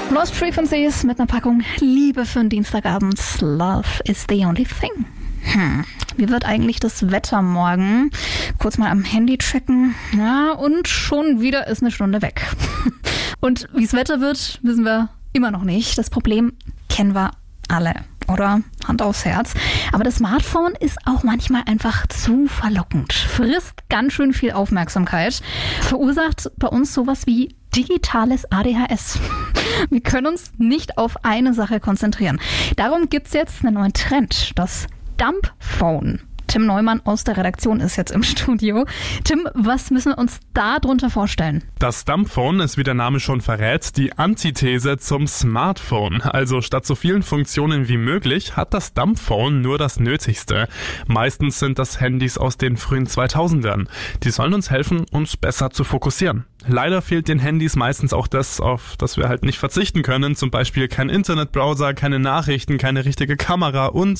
Lost Frequencies mit einer Packung Liebe für den Dienstagabend. Love is the only thing. Wie wird eigentlich das Wetter morgen? Kurz mal am Handy checken. Ja, und schon wieder ist eine Stunde weg. Und wie das Wetter wird, wissen wir immer noch nicht. Das Problem kennen wir alle. Oder Hand aufs Herz. Aber das Smartphone ist auch manchmal einfach zu verlockend. Frisst ganz schön viel Aufmerksamkeit. Verursacht bei uns sowas wie digitales ADHS. Wir können uns nicht auf eine Sache konzentrieren. Darum gibt es jetzt einen neuen Trend, das Dumbphone. Tim Neumann aus der Redaktion ist jetzt im Studio. Tim, was müssen wir uns da drunter vorstellen? Das Dumbphone ist, wie der Name schon verrät, die Antithese zum Smartphone. Also statt so vielen Funktionen wie möglich hat das Dumbphone nur das Nötigste. Meistens sind das Handys aus den frühen 2000ern. Die sollen uns helfen, uns besser zu fokussieren. Leider fehlt den Handys meistens auch das, auf das wir halt nicht verzichten können. Zum Beispiel kein Internetbrowser, keine Nachrichten, keine richtige Kamera und.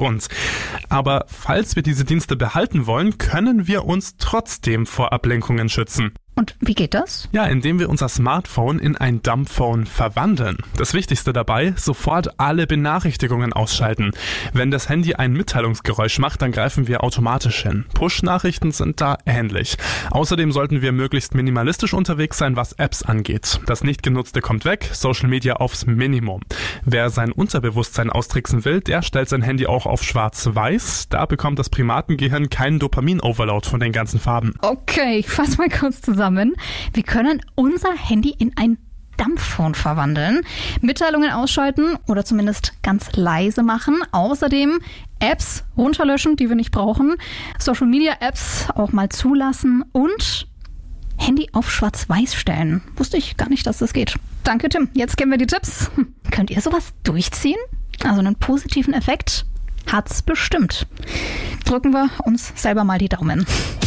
Aber falls wir diese Dienste behalten wollen, können wir uns trotzdem vor Ablenkungen schützen. Und wie geht das? Ja, indem wir unser Smartphone in ein Dumbphone verwandeln. Das Wichtigste dabei, sofort alle Benachrichtigungen ausschalten. Wenn das Handy ein Mitteilungsgeräusch macht, dann greifen wir automatisch hin. Push-Nachrichten sind da ähnlich. Außerdem sollten wir möglichst minimalistisch unterwegs sein, was Apps angeht. Das Nicht-Genutzte kommt weg, Social Media aufs Minimum. Wer sein Unterbewusstsein austricksen will, der stellt sein Handy auch auf schwarz-weiß. Da bekommt das Primatengehirn keinen Dopamin-Overload von den ganzen Farben. Okay, ich fasse mal kurz zusammen. Wir können unser Handy in ein Dumbphone verwandeln, Mitteilungen ausschalten oder zumindest ganz leise machen. Außerdem Apps runterlöschen, die wir nicht brauchen, Social Media Apps auch mal zulassen und Handy auf schwarz-weiß stellen. Wusste ich gar nicht, dass das geht. Danke, Tim. Jetzt kennen wir die Tipps. Könnt ihr sowas durchziehen? Also einen positiven Effekt hat's bestimmt. Drücken wir uns selber mal die Daumen.